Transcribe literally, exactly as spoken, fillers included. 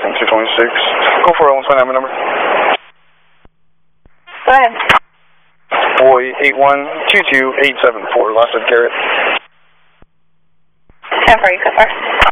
Falcon two twenty-six. Go for it, one twenty-nine number. Go ahead. Boy eight one two two eight seven four, lost of Garrett. ten for you, so far.